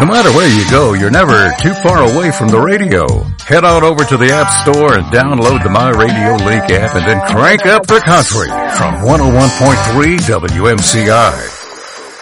No matter where you go, you're never too far away from the radio. Head on over to the App Store and download the My Radio Link app and then crank up the country from 101.3 WMCI.